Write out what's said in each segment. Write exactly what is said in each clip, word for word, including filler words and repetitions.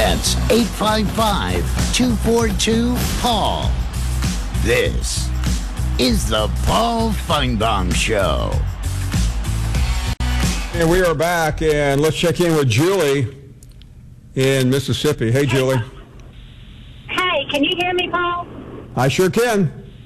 That's eight five five, two four two, Paul. This is the Paul Finebaum Show. And we are back, and let's check in with Julie in Mississippi. Hey, Julie. Hey, can you hear me, Paul? I sure can.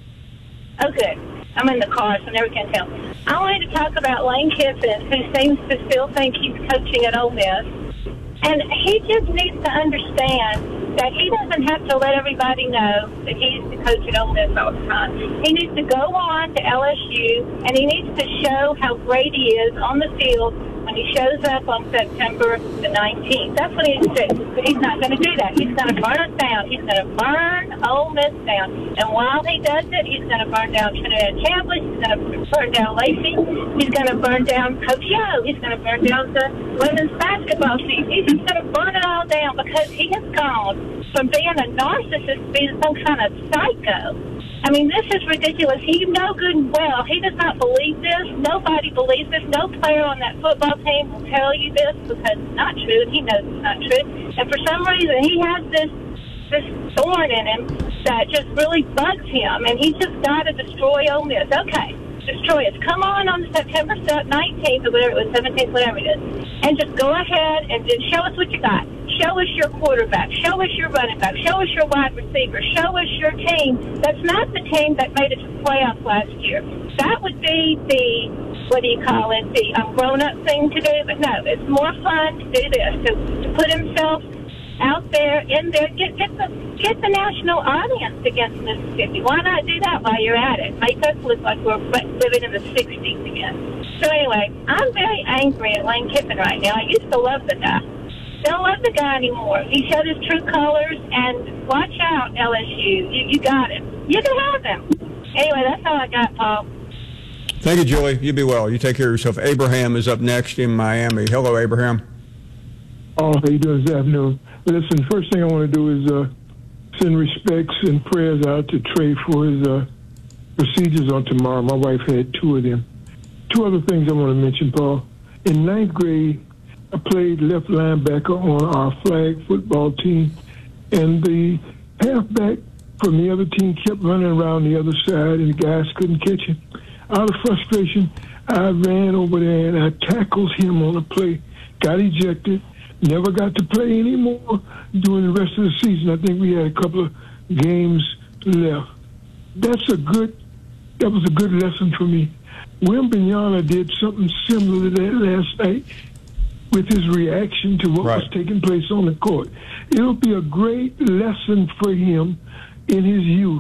Oh, good. I'm in the car, so I never can tell. I wanted to talk about Lane Kiffin, who seems to still think he's coaching at Ole Miss. And he just needs to understand that he doesn't have to let everybody know that he's the coach at Ole Miss all the time. He needs to go on to L S U, and he needs to show how great he is on the field when he shows up on September the nineteenth. That's what he needs to do. But he's not going to do that. He's going to burn us down. He's going to burn Ole Miss down. And while he does it, he's going to burn down Trinidad Chambliss. He's going to burn down Lacey. He's going to burn down Coach Yo. He's going to burn down the women's basketball team. He's just going to burn it all down because he has gone from being a narcissist to being some kind of psycho. I mean, this is ridiculous. He know good and well. He does not believe this. Nobody believes this. No player on that football team will tell you this because it's not true, and he knows it's not true. And for some reason, he has this this thorn in him that just really bugs him, and he's just got to destroy Ole Miss. Okay, destroy us. Come on on September nineteenth or whatever it was, seventeenth, whatever it is, and just go ahead and just show us what you got. Show us your quarterback. Show us your running back. Show us your wide receiver. Show us your team. That's not the team that made it to the playoffs last year. That would be the, what do you call it, the um, grown-up thing to do. But no, it's more fun to do this, to, to put himself out there, in there, get, get, the, get the national audience against Mississippi. Why not do that while you're at it? Make us look like we're living in the sixties again. So anyway, I'm very angry at Lane Kiffin right now. I used to love the guy. Don't love the guy anymore. He showed his true colors, and watch out, L S U. You, you got him. You can have him. Anyway, that's all I got, Paul. Thank you, Julie. You be well. You take care of yourself. Abraham is up next in Miami. Hello, Abraham. Oh, how you doing this afternoon? Listen, first thing I want to do is uh, send respects and prayers out to Trey for his uh, procedures on tomorrow. My wife had two of them. Two other things I want to mention, Paul. In ninth grade, I played left linebacker on our flag football team, and the halfback from the other team kept running around the other side, and the guys couldn't catch him. Out of frustration, I ran over there, and I tackled him on a play, got ejected, never got to play anymore during the rest of the season. I think we had a couple of games left. That's a good, that was a good lesson for me. Wembanyama did something similar to that last night with his reaction to what right. was taking place on the court. It'll be a great lesson for him in his youth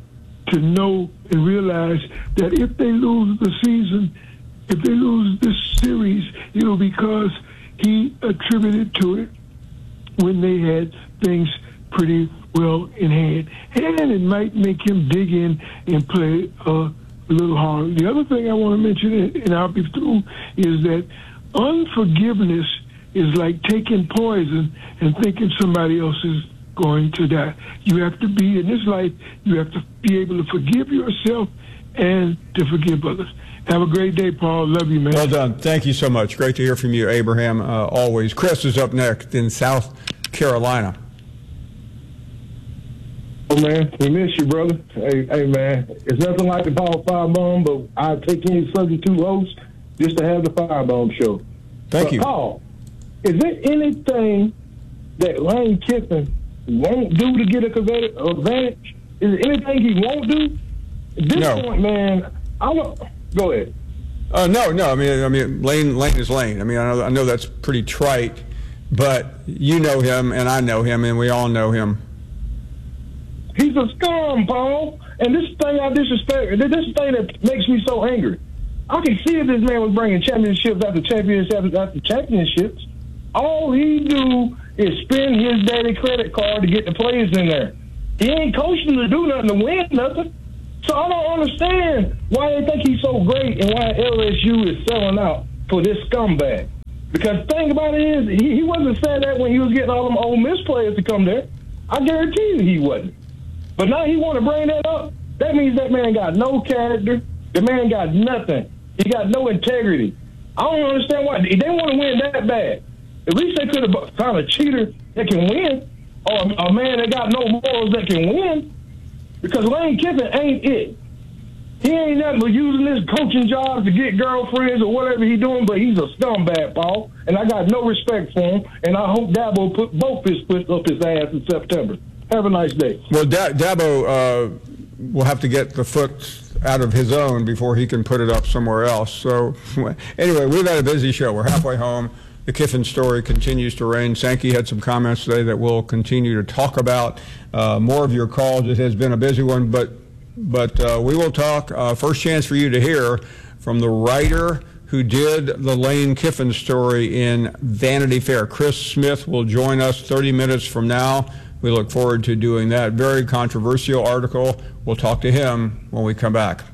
to know and realize that if they lose the season, if they lose this series, it'll be because he attributed to it when they had things pretty well in hand. And it might make him dig in and play a little harder. The other thing I want to mention, and I'll be through, is that unforgiveness is like taking poison and thinking somebody else is going to die. You have to be, in this life, you have to be able to forgive yourself and to forgive others. Have a great day, Paul. Love you, man. Well done. Thank you so much. Great to hear from you, Abraham, uh, always. Chris is up next in South Carolina. Oh, man, we miss you, brother. Hey, hey, man, it's nothing like the Paul Finebaum, but I take any substitute host just to have the Finebaum show. Thank but you. Paul, is there anything that Lane Kiffin won't do to get a advantage? Is there anything he won't do? At this no. point, man, I don't. Go ahead. Uh, no, no. I mean, I mean, Lane, Lane is Lane. I mean, I know, I know that's pretty trite, but you know him, and I know him, and we all know him. He's a scum, Paul. And this thing I disrespect, this thing that makes me so angry. I can see if this man was bringing championships after championships after championships. All he do is spend his daddy credit card to get the players in there. He ain't coaching to do nothing to win nothing. So I don't understand why they think he's so great and why L S U is selling out for this scumbag. Because the thing about it is, he, he wasn't saying that when he was getting all them Ole Miss players to come there. I guarantee you he wasn't. But now he want to bring that up. That means that man got no character. The man got nothing. He got no integrity. I don't understand why. They want to win that bad. At least they could have found a cheater that can win, or a man that got no morals that can win. Because Lane Kiffin ain't it. He ain't nothing but using his coaching job to get girlfriends or whatever he's doing, but he's a scumbag, Paul. And I got no respect for him, and I hope Dabo put both his foot up his ass in September. Have a nice day. Well, da- Dabo uh, will have to get the foot out of his own before he can put it up somewhere else. So anyway, we've had a busy show. We're halfway home. The Kiffin story continues to reign. Sankey had some comments today that we'll continue to talk about. Uh, more of your calls. It has been a busy one, but but uh, we will talk. Uh, first chance for you to hear from the writer who did the Lane Kiffin story in Vanity Fair. Chris Smith will join us thirty minutes from now. We look forward to doing that. Very controversial article. We'll talk to him when we come back.